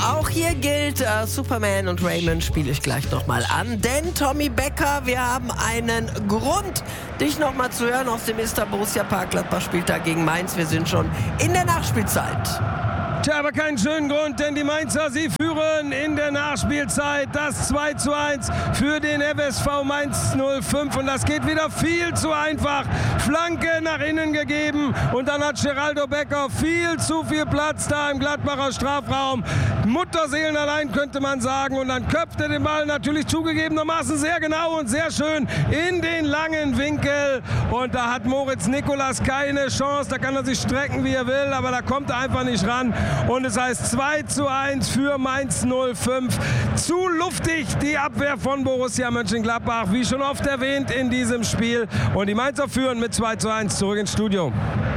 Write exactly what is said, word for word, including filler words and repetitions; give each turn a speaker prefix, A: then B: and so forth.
A: Auch hier gilt, äh, Superman und Raymond spiele ich gleich nochmal an. Denn Tommy Becker, wir haben einen Grund, dich nochmal zu hören aus dem Mister Borussia Park. Gladbach spielt da gegen Mainz. Wir sind schon in der Nachspielzeit.
B: Tja, aber keinen schönen Grund, denn die Mainzer, sie führen in der Nachspielzeit das zwei zu eins für den F S V Mainz null fünf. Und das geht wieder viel zu einfach. Flanke nach innen gegeben und dann hat Geraldo Becker viel zu viel Platz da im Gladbacher Strafraum. Mutterseelen allein könnte man sagen. Und dann köpft er den Ball natürlich zugegebenermaßen sehr genau und sehr schön in den langen Winkel. Und da hat Moritz Nicolas keine Chance. Da kann er sich strecken, wie er will, aber da kommt er einfach nicht ran. Und es heißt zwei zu eins für Mainz null fünf. Zu luftig die Abwehr von Borussia Mönchengladbach, wie schon oft erwähnt in diesem Spiel. Und die Mainzer führen mit zwei zu eins. Zurück ins Studio.